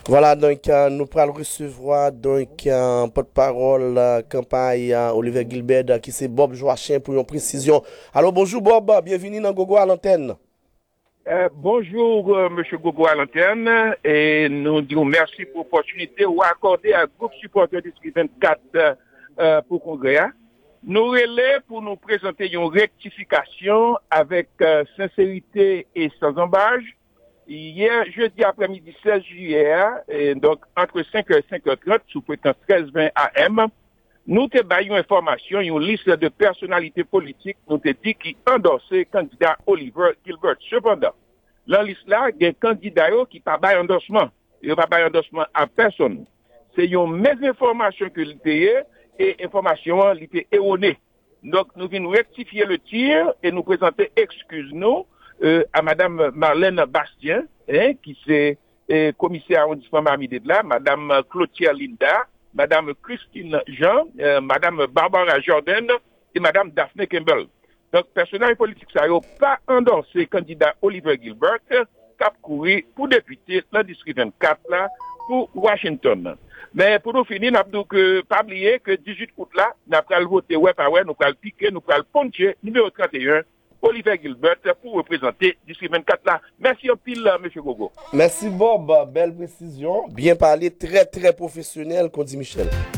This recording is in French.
Voilà, donc nous pourrons recevoir donc porte-parole campagne Olivier Gilbert qui c'est Bob Joachim pour une précision. Alors bonjour Bob, bienvenue dans Gogo à l'antenne. Bonjour, Monsieur Gogo à l'antenne, et nous disons merci pour l'opportunité ou accorder à groupe supporter district 24 pour Congrès. Nous relais pour nous présenter une rectification avec sincérité et sans embâche. Hier, jeudi après-midi 16 juillet, et donc entre 5h et 5h30, sous fréquence 13-20 AM, nous te baillons information, une liste de personnalités politiques, nous te dit qui endorsait candidat Olivier Gilbert. Cependant, dans la liste là, il y a des candidats qui pas bail endorsement. Ils pas bail endorsement à personne. C'est une même information que l'ITE et information l'ITE erronée. Donc, nous venons rectifier le tir et nous présenter excuses nous à Madame Marlène Bastien, qui c'est commissaire arrondissement Mamide de là, Madame Clotilde Linda, Madame Christine Jean, Madame Barbara Jordan et Madame Daphne Campbell. Donc, personnel politique, ça n'a pas endorsé candidat Olivier Gilbert, cap couru pour député dans le district 24 là, pour Washington. Mais pour nous finir, nous avons pas oublier que 18 août là, nous allons voter ouais par ouais, nous allons piquer, nous allons puncher, numéro 31, Olivier Gilbert pour représenter district 24 là. Merci en pile, M. Gogo. Merci Bob, belle précision, bien parlé, très très professionnel, qu'on dit Michel.